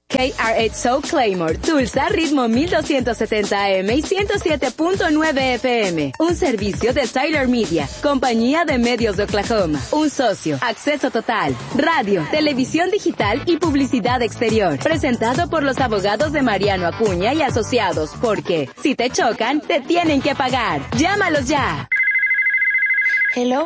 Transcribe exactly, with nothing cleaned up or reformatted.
K R X O Claymore, Tulsa, ritmo mil doscientos setenta A M y ciento siete punto nueve F M. Un servicio de Tyler Media, compañía de medios de Oklahoma. Un socio, acceso total, radio, televisión digital y publicidad exterior. Presentado por los abogados de Mariano Acuña y Asociados, porque si te chocan, te tienen que pagar. Llámalos ya. Hello.